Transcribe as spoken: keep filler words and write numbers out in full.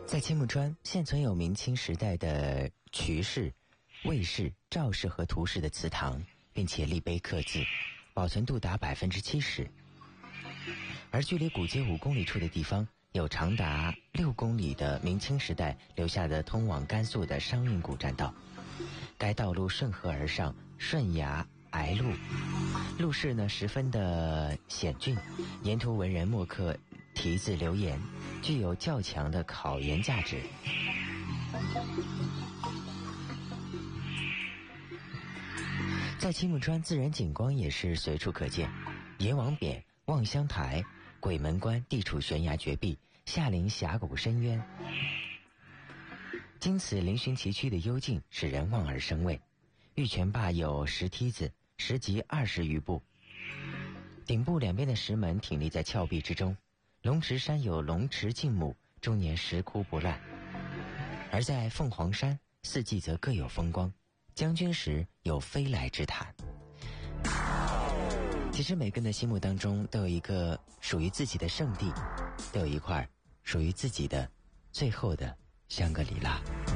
在青木川现存有明清时代的瞿氏、魏氏、赵氏和涂氏的祠堂，并且立碑刻字，保存度达百分之七十。而距离古街五公里处的地方，有长达六公里的明清时代留下的通往甘肃的商运古栈道。该道路顺河而上，顺崖崖路，路势呢十分的险峻，沿途文人墨客题字留言，具有较强的考研价值。在青木川，自然景观也是随处可见，阎王匾、望乡台、鬼门关地处悬崖绝壁，下临峡谷深渊，经此嶙峋崎岖的幽静使人望而生畏。玉泉坝有石梯子，石级二十余步，顶部两边的石门挺立在峭壁之中。龙池山有龙池静木，终年石窟不烂。而在凤凰山，四季则各有风光。将军石有飞来之谈。其实每个人的心目当中都有一个属于自己的圣地，都有一块属于自己的最后的香格里拉。